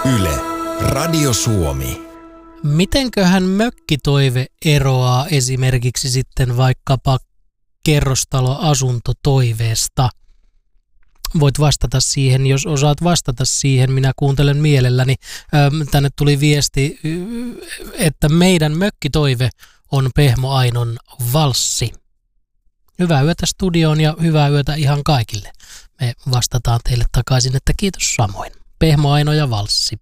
Yle, Radio Suomi. Mitenköhän mökkitoive eroaa esimerkiksi sitten vaikkapa kerrostaloasuntotoiveesta? Voit vastata siihen, jos osaat vastata siihen, minä kuuntelen mielelläni. Tänne tuli viesti, että meidän mökkitoive on Pehmo Ainon valssi. Hyvää yötä studioon ja hyvää yötä ihan kaikille. Me vastataan teille takaisin, että kiitos samoin. Pehmo Aino ja valssi.